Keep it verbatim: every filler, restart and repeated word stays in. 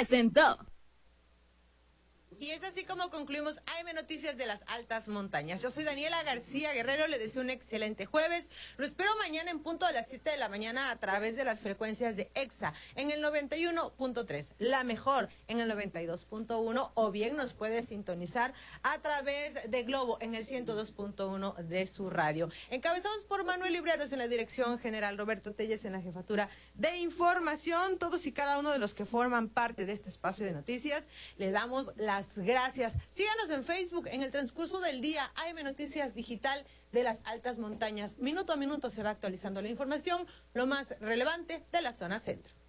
presentó. Y es así como concluimos A M Noticias de las Altas Montañas. Yo soy Daniela García Guerrero, le deseo un excelente jueves. Lo espero mañana en punto a las siete de la mañana a través de las frecuencias de EXA en el noventa y uno punto tres, la mejor en el noventa y dos punto uno, o bien nos puede sintonizar a través de Globo en el ciento dos punto uno de su radio. Encabezados por Manuel Libreros en la dirección general, Roberto Telles en la jefatura de información, todos y cada uno de los que forman parte de este espacio de noticias, le damos las gracias. Síganos en Facebook en el transcurso del día. A M Noticias Digital de las Altas Montañas. Minuto a minuto se va actualizando la información, lo más relevante de la zona centro.